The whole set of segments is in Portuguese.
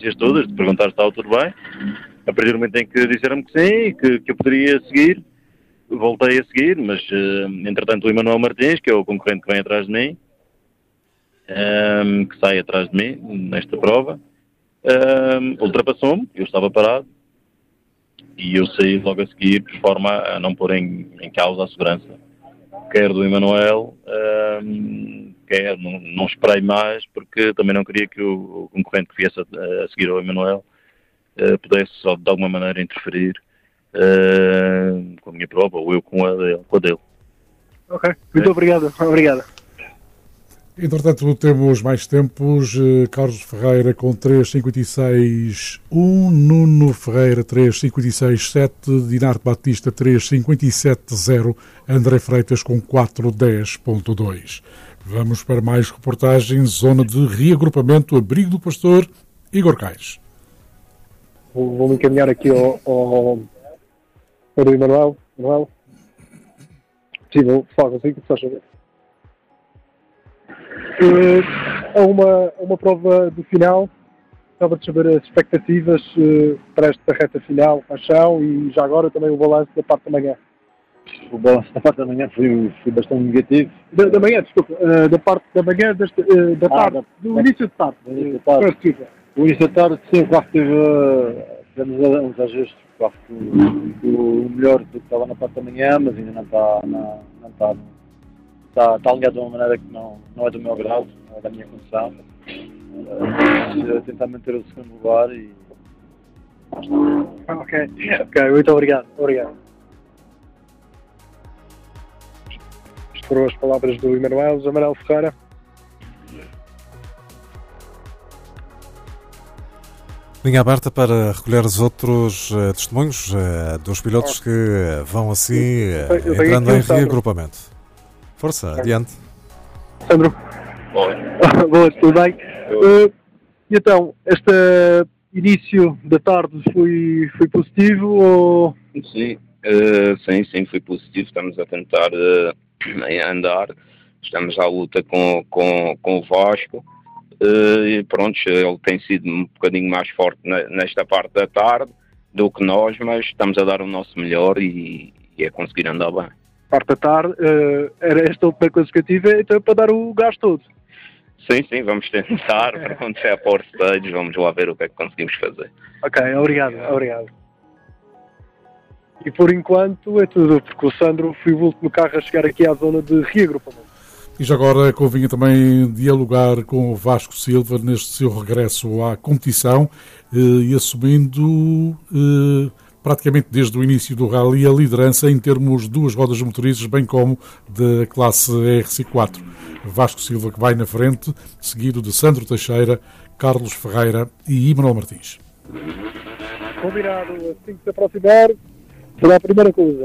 todas, de perguntar se estava tudo bem. A partir do momento em que disseram-me que sim, que eu poderia seguir, voltei a seguir, mas entretanto o Emanuel Martins, que é o concorrente que vem atrás de mim, que sai atrás de mim nesta prova, ultrapassou-me, eu estava parado, e eu saí logo a seguir, por forma a não pôr em causa a segurança, quer do Emanuel, quer, não esperei mais, porque também não queria que o concorrente que viesse a seguir ao Emanuel pudesse só de alguma maneira interferir com a minha prova, ou eu com a dele. Ok, muito obrigado. Entretanto, temos mais tempos. Carlos Ferreira com 3.56.1, Nuno Ferreira 3.56.7, Dinardo Batista 3.57.0, André Freitas com 4.10.2. Vamos para mais reportagens. Zona de reagrupamento, Abrigo do Pastor, Igor Caires. Vou-me encaminhar aqui ao Emanuel. Sim, vou falar consigo, que estás a ver. É uma prova do final. Estava de saber as expectativas para esta reta final, paixão, e já agora também o balanço da parte da manhã. O balanço da parte da manhã foi bastante negativo. Da manhã, desculpa. Da parte da manhã, da tarde, do início de tarde. O início da tarde, sim, o carro tivemos uns ajustes. O carro ficou melhor do que estava na parte da manhã, mas ainda não está alinhado de uma maneira que não é do meu grau, não é da minha condição. Mas tentar manter o segundo lugar e... Ok, muito obrigado. Estas foram as palavras do Emanuel Ferreira. Linha aberta para recolher os outros testemunhos dos pilotos que vão assim entrando em reagrupamento. Força, adiante. Sandro. Boa, tudo bem? E então, este início da tarde foi positivo ou... Sim, foi positivo. Estamos a tentar andar. Estamos à luta com o Vasco. E pronto, ele tem sido um bocadinho mais forte nesta parte da tarde do que nós, mas estamos a dar o nosso melhor e é conseguir andar bem. Parte da tarde, era esta a última classificativa, então é para dar o gás todo. Sim, vamos tentar. Pronto, é a Power Stage, vamos lá ver o que é que conseguimos fazer. Ok, obrigado. E por enquanto é tudo, porque o Sandro foi o último carro a chegar aqui à zona de reagrupamento. E já agora convinha também dialogar com o Vasco Silva neste seu regresso à competição e assumindo praticamente desde o início do rally a liderança em termos de duas rodas motorizes, bem como da classe RC4. Vasco Silva que vai na frente, seguido de Sandro Teixeira, Carlos Ferreira e Emanuel Martins. Combinado, assim que se aproximar, será a primeira coisa.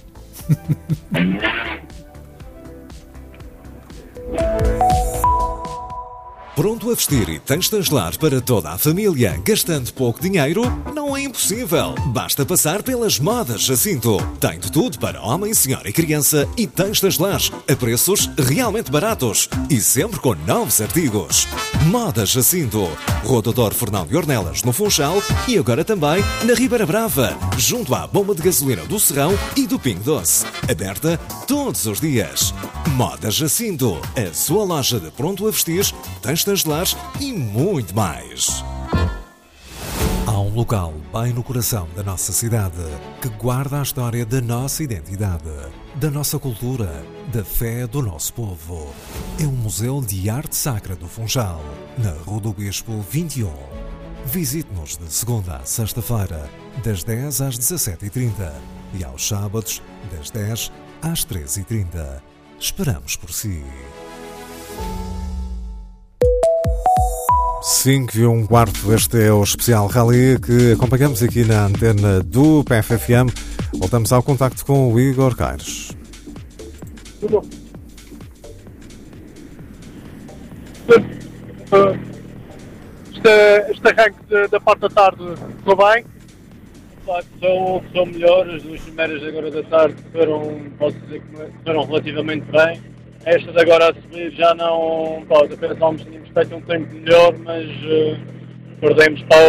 Pronto a vestir e têxteis para toda a família, gastando pouco dinheiro? Não é impossível. Basta passar pelas Modas Jacinto. Tem de tudo para homem, senhora e criança e têxteis a preços realmente baratos e sempre com novos artigos. Modas Jacinto. Rua Doutor Fernando Ornelas, no Funchal, e agora também na Ribeira Brava, junto à bomba de gasolina do Serrão e do Pingo Doce. Aberta todos os dias. Modas Jacinto, a sua loja de pronto a vestir, têxteis e muito mais. Há um local bem no coração da nossa cidade que guarda a história da nossa identidade, da nossa cultura, da fé do nosso povo. É o Museu de Arte Sacra do Funchal, na Rua do Bispo 21. Visite-nos de segunda a sexta-feira, das 10 às 17h30 e aos sábados, das 10 às 13h30. Esperamos por si. 5 e um quarto, este é o especial Rally que acompanhamos aqui na antena do PFFM. Voltamos ao contacto com o Igor Caires. Tudo bom. Este arranque da parte da tarde correu bem? São melhores. As duas primeiras agora da tarde posso dizer que correram relativamente bem. Estas agora a subir já não... apenas tínhamos feito um tempo melhor, mas perdemos para